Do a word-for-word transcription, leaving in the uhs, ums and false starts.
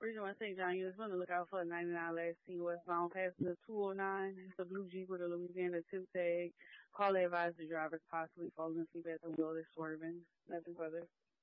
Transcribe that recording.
Bridgeway Saint John, you was on the lookout for a ninety-nine last T westbound passing the two oh nine. It's a blue Jeep with a Louisiana tip tag. Call advised the driver possibly falling asleep at the wheel is swerving. Nothing further.